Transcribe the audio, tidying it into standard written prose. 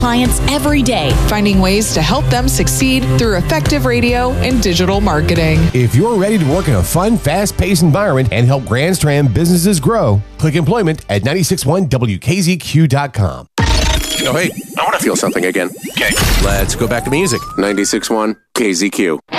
clients every day, finding ways to help them succeed through effective radio and digital marketing. If you're ready to work in a fun, fast-paced environment and help Grand Strand businesses grow, click employment at 961WKZQ.com. Oh, hey, I want to feel something again. Okay. Let's go back to music. 96.1 KZQ.